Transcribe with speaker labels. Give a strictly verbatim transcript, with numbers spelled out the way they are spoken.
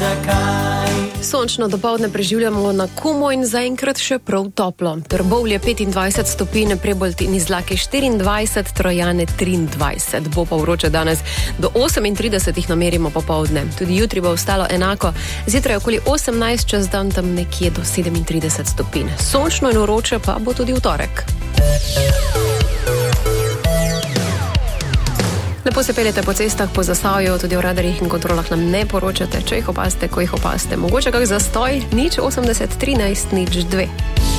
Speaker 1: zakaj. Sončno dopoldne preživljamo na Kumu in zaenkrat še prav toplo. Trbovlje petindvajset stopinj, Prebold in Izlake štiriindvajset, Trojane triindvajset. Bo pa vroče danes, do osemintrideset jih namerimo popoldne. Tudi jutri bo ostalo enako, zjutraj okoli osemnajst, čez dan tam nekje do sedemintrideset stopinj. Sončno in vroče pa bo tudi v torek. Lepo se peljete po cestah, po Zasavju, tudi o radarjih in kontrolah nam ne poročate, če jih opazite, ko jih opazite. Mogoče kak zastoj, nič osemdeset trinajst nič dve.